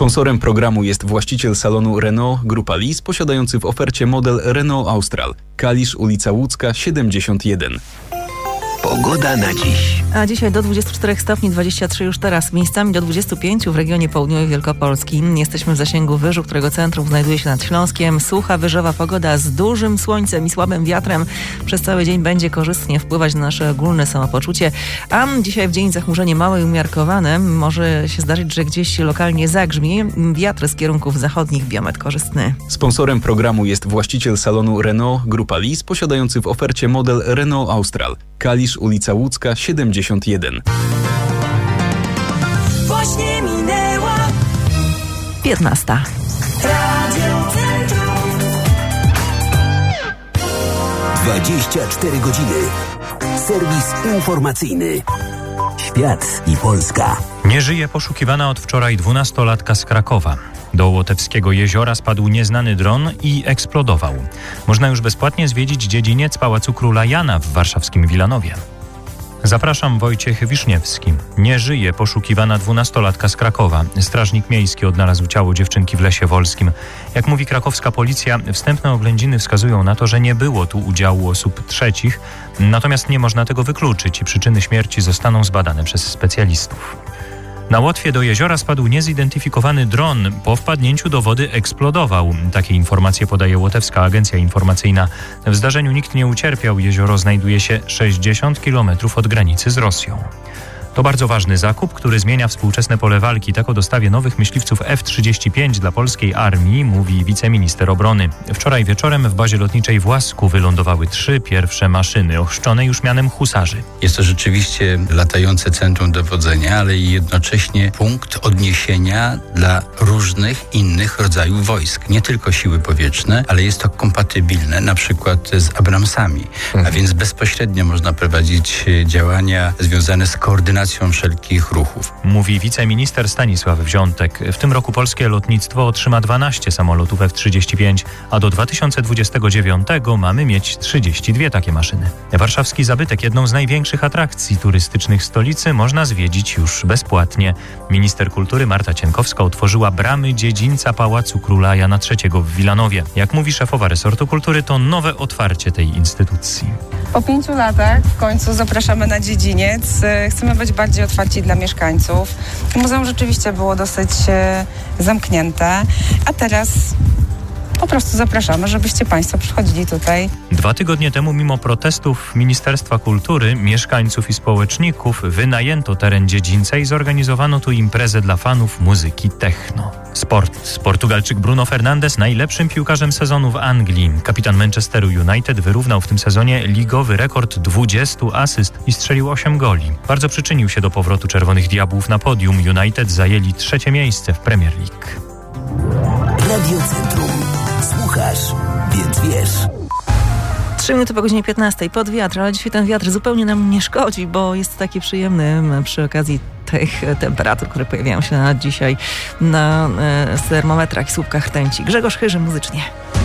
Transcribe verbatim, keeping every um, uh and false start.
Sponsorem programu jest właściciel salonu Renault Grupa Lis, posiadający w ofercie model Renault Austral. Kalisz, ulica Łódzka, siedemdziesiąt jeden. Pogoda na dziś. A dzisiaj do dwudziestu czterech stopni, dwadzieścia trzy już teraz, miejscami do dwudziestu pięciu w regionie południowym Wielkopolski. Jesteśmy w zasięgu wyżu, którego centrum znajduje się nad Śląskiem. Sucha, wyżowa pogoda z dużym słońcem i słabym wiatrem. Przez cały dzień będzie korzystnie wpływać na nasze ogólne samopoczucie. A dzisiaj w dzień zachmurzenie małe i umiarkowane. Może się zdarzyć, że gdzieś lokalnie zagrzmi. Wiatr z kierunków zachodnich, biometr korzystny. Sponsorem programu jest właściciel salonu Renault Grupa Lis, posiadający w ofercie model Renault Austral. Kalisz, ulica Łódzka, siedemdziesiąt jeden. Właśnie minęła piętnasta. Radio Centrum. dwadzieścia cztery godziny. Serwis informacyjny. Świat i Polska. Nie żyje poszukiwana od wczoraj dwunastolatka z Krakowa. Do Łotewskiego jeziora spadł nieznany dron i eksplodował. Można już bezpłatnie zwiedzić dziedziniec Pałacu Króla Jana w warszawskim Wilanowie. Zapraszam, Wojciech Wiszniewski. Nie żyje poszukiwana dwunastolatka z Krakowa. Strażnik miejski odnalazł ciało dziewczynki w Lesie Wolskim. Jak mówi krakowska policja, wstępne oględziny wskazują na to, że nie było tu udziału osób trzecich, natomiast nie można tego wykluczyć i przyczyny śmierci zostaną zbadane przez specjalistów. Na Łotwie do jeziora spadł niezidentyfikowany dron. Po wpadnięciu do wody eksplodował. Takie informacje podaje Łotewska Agencja Informacyjna. W zdarzeniu nikt nie ucierpiał. Jezioro znajduje się sześćdziesiąt kilometrów od granicy z Rosją. To bardzo ważny zakup, który zmienia współczesne pole walki. Tak o dostawie nowych myśliwców F trzydzieści pięć dla polskiej armii mówi wiceminister obrony. Wczoraj wieczorem w bazie lotniczej w Łasku wylądowały trzy pierwsze maszyny, ochrzczone już mianem husarzy. Jest to rzeczywiście latające centrum dowodzenia, ale i jednocześnie punkt odniesienia dla różnych innych rodzajów wojsk. Nie tylko siły powietrzne, ale jest to kompatybilne na przykład z Abramsami. Mhm. A więc bezpośrednio można prowadzić działania związane z koordynacją wszelkich ruchów. Mówi wiceminister Stanisław Wziątek. W tym roku polskie lotnictwo otrzyma dwanaście samolotów F trzydzieści pięć, a do dwa tysiące dwudziestego dziewiątego mamy mieć trzydzieści dwie takie maszyny. Warszawski zabytek, jedną z największych atrakcji turystycznych stolicy, można zwiedzić już bezpłatnie. Minister kultury Marta Cienkowska otworzyła bramy dziedzińca Pałacu Króla Jana trzeciego w Wilanowie. Jak mówi szefowa resortu kultury, to nowe otwarcie tej instytucji. Po pięciu latach w końcu zapraszamy na dziedziniec. Chcemy być bardziej otwarci dla mieszkańców. Muzeum rzeczywiście było dosyć e, zamknięte, a teraz po prostu zapraszamy, żebyście Państwo przychodzili tutaj. Dwa tygodnie temu, mimo protestów Ministerstwa Kultury, mieszkańców i społeczników, wynajęto teren dziedzińca i zorganizowano tu imprezę dla fanów muzyki techno. Sport. Portugalczyk Bruno Fernandes najlepszym piłkarzem sezonu w Anglii. Kapitan Manchesteru United wyrównał w tym sezonie ligowy rekord dwudziestu asyst i strzelił osiem goli. Bardzo przyczynił się do powrotu Czerwonych Diabłów na podium. United zajęli trzecie miejsce w Premier League. Radio Centrum. Słuchasz, więc wiesz. Trzy minuty po godzinie piętnastej pod wiatr, ale dzisiaj ten wiatr zupełnie nam nie szkodzi, bo jest taki przyjemny przy okazji tych temperatur, które pojawiają się na dzisiaj na e, termometrach i słupkach rtęci. Grzegorz Chyży muzycznie.